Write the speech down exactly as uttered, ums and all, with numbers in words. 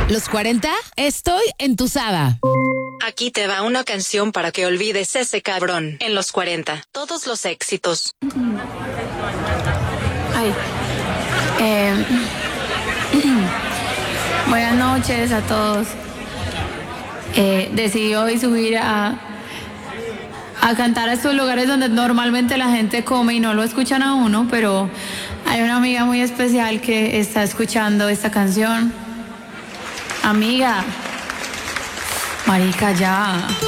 Los cuarenta, estoy entusada. Aquí te va una canción para que olvides ese cabrón. En los cuarenta, todos los éxitos. Ay. Eh, buenas noches a todos. Eh, decidí hoy subir a, a cantar a estos lugares donde normalmente la gente come y no lo escuchan a uno, pero hay una amiga muy especial que está escuchando esta canción. Amiga, marica, ya.